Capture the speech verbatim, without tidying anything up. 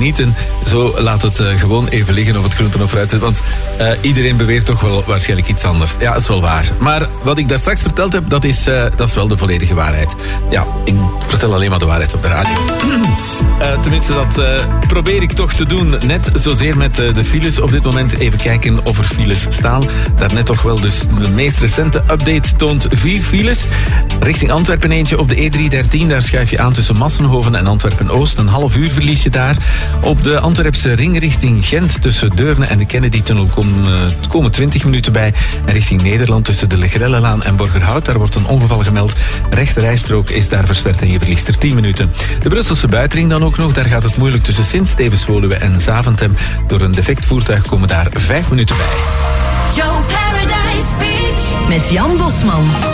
genieten. Zo laat het uh, gewoon even liggen of het groenten of fruit zit. Want uh, iedereen beweert toch wel waarschijnlijk iets anders. Ja, dat is wel waar. Maar wat ik daar straks verteld heb, dat is, uh, dat is wel de volledige waarheid. Ja, ik vertel alleen maar de waarheid op de radio. Uh, tenminste, dat uh, probeer ik toch te doen. Net zozeer met uh, de files op dit moment. Even kijken of er files staan. Daarnet toch wel dus de meest recente update toont vier files. Richting Antwerpen eentje op de E driehonderddertien. Daar schuif je aan tussen Massenhoven en Antwerpen-Oost. Een half uur verlies je daar. Op de Antwerpse ring richting Gent tussen Deurne en de Kennedy-tunnel komen, uh, komen twintig minuten bij. En richting Nederland tussen de Legrellelaan en Borgerhout. Daar wordt een ongeval gemeld. Rechte rijstrook is daar versperrt en je verliest er tien minuten. De Brusselse buitenring dan ook nog. Daar gaat het moeilijk tussen Sint-Stevens-Woluwe en Zaventem. Door een defect voertuig komen daar vijf minuten bij. Joe Paradise Beach met Jan Bosman.